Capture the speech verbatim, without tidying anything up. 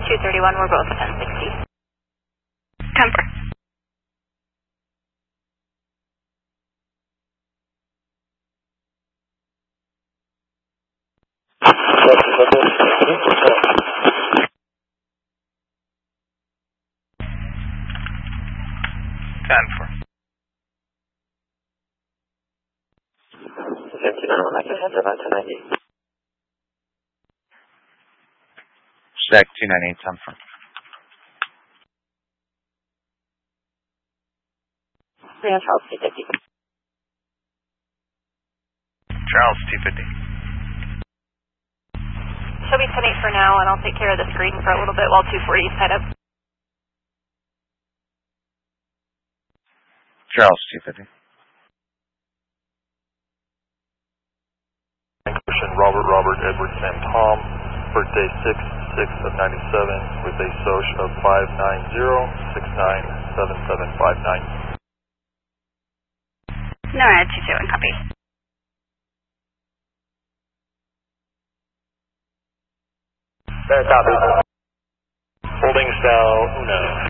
two thirty-one, we're both ten sixty. ten four. ten four. Stack two ninety-eight, ten four. Charles, two fifty. Charles, two fifty. Show me ten eight for now, and I'll take care of the screen for a little bit while two forty is set up. Charles, two fifty. Christian Robert Robert Edward Sam Tom, birthday six six of ninety-seven, with a S O C of five nine zero six nine seven seven five nine. NORAD two two one, copy. Fair copy. Holding cell uno.